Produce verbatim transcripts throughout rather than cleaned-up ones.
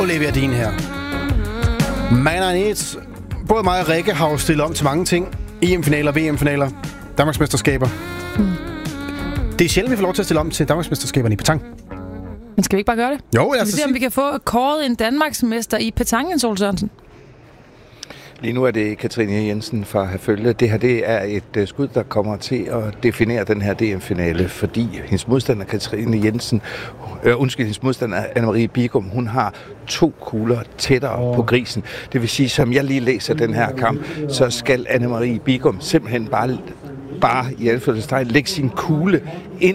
leverer din her. Man og et. Både mig og Rikke har jo stillet om til mange ting. E M-finaler, V M-finaler, Danmarksmesterskaber. Mm. Det er sjældent, vi får lov til at stille om til Danmarksmesterskaberne i petanque. Men skal vi ikke bare gøre det? Jo, lad os se, om vi kan få kåret en Danmarksmester i petanque, Jens Ole Sørensen. Lige nu er det Katrine Jensen fra Herfølge. Det her det er et uh, skud, der kommer til at definere den her D M-finale, fordi hendes modstander Katrine Jensen, øh, undskyld, hendes modstander Anne-Marie Bigum, hun har to kugler tættere oh. på grisen. Det vil sige, som jeg lige læser den her kamp, så skal Anne-Marie Bigum simpelthen bare, bare i anførselstegn lægge sin kugle ind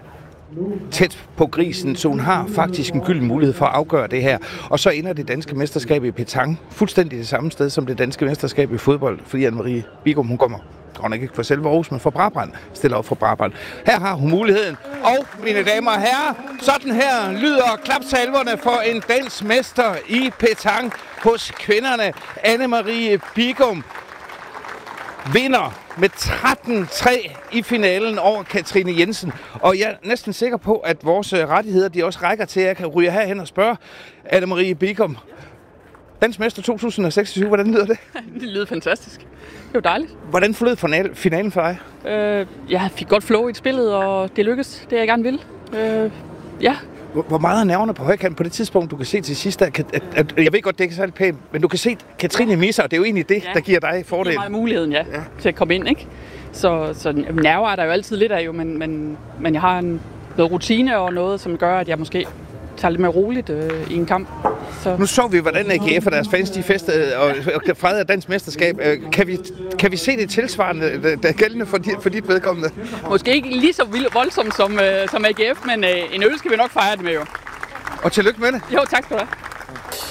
tæt på grisen, så hun har faktisk en gylden mulighed for at afgøre det her. Og så ender det danske mesterskab i petanque fuldstændig det samme sted som det danske mesterskab i fodbold, fordi Anne-Marie Bigum, hun kommer godt ikke for selve Aarhus, men for Brabrand, stiller op for Brabrand. Her har hun muligheden. Og, mine damer og herrer, sådan her lyder klapsalverne for en dansk mester i petanque hos kvinderne. Anne-Marie Bigum vinder med tretten tre i finalen over Katrine Jensen. Og jeg er næsten sikker på, at vores rettigheder de også rækker til, at jeg kan ryge herhen og spørge Anne-Marie Bigum. Dansk mester to tusind og seksogtyve, hvordan lyder det? Det lyder fantastisk. Det er jo dejligt. Hvordan forlød finalen for dig? Øh, jeg fik godt flow i spillet, og det lykkedes. Det jeg gerne vil. Øh, ja. Hvor meget er nerverne på højkant på det tidspunkt, du kan se til sidst, at, at, at jeg ved godt, det er ikke særlig pænt, men du kan se Katrine misser, og det er jo egentlig det, ja, der giver dig fordel. Det er meget muligheden, ja, ja, til at komme ind, ikke? Så, så nerver er der jo altid lidt af, jo, men, men, men jeg har en, noget rutine og noget, som gør, at jeg måske tager lidt mere roligt øh, i en kamp. Så. Nu så vi, hvordan A G F og deres fans de festede og, og fejrede dansk mesterskab. Kan vi, kan vi se det tilsvarende, der er gældende for, dit, for dit vedkommende? Måske ikke lige så voldsomt som, øh, som A G F, men øh, en øl skal vi nok fejre det med, jo. Og tillykke med det. Jo, tak skal du have.